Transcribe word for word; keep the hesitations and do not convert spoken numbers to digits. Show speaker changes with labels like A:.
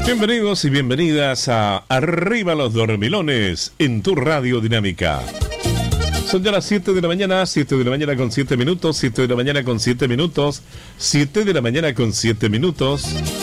A: Bienvenidos y bienvenidas a Arriba los Dormilones en tu Radio Dinámica. Son ya las siete de la mañana, siete de la mañana con siete minutos, siete de la mañana con siete minutos, siete de la mañana con siete minutos.